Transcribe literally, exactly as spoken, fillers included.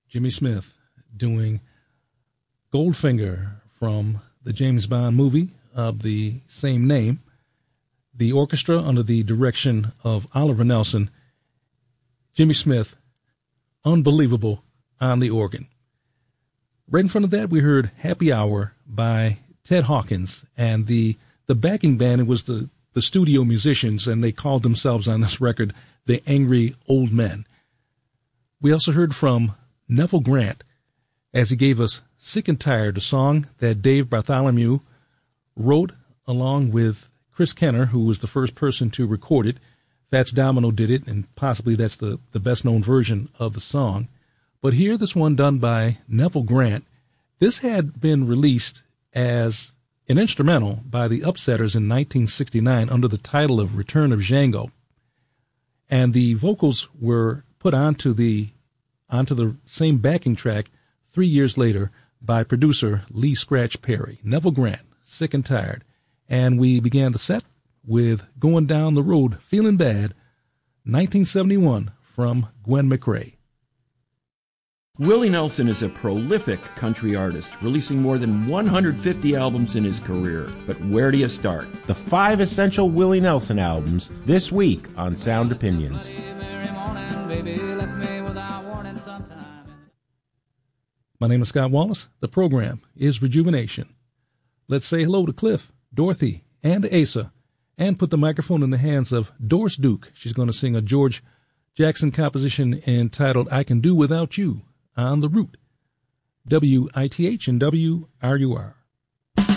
Jimmy Smith doing Goldfinger from the James Bond movie of the same name. The orchestra under the direction of Oliver Nelson. Jimmy Smith, unbelievable on the organ. Right in front of that, we heard Happy Hour by Ted Hawkins, and the, the backing band, it was the, the studio musicians, and they called themselves on this record the Angry Old Men. We also heard from Neville Grant as he gave us Sick and Tired, a song that Dave Bartholomew wrote along with Chris Kenner, who was the first person to record it. Fats Domino did it, and possibly that's the, the best-known version of the song. But here, this one done by Neville Grant. This had been released as an instrumental by the Upsetters in nineteen sixty-nine under the title of Return of Django. And the vocals were put onto the onto the same backing track three years later by producer Lee Scratch Perry. Neville Grant, Sick and Tired. And we began the set with Going Down the Road Feeling Bad, nineteen seventy-one, from Gwen McCrae. Willie Nelson is a prolific country artist, releasing more than one hundred fifty albums in his career. But where do you start? The five essential Willie Nelson albums this week on Sound Opinions. My name is Scott Wallace. The program is Rejuvenation. Let's say hello to Cliff, Dorothy, and Asa, and put the microphone in the hands of Doris Duke. She's going to sing a George Jackson composition entitled I Can Do Without You on the Route. W I T H and W R U R.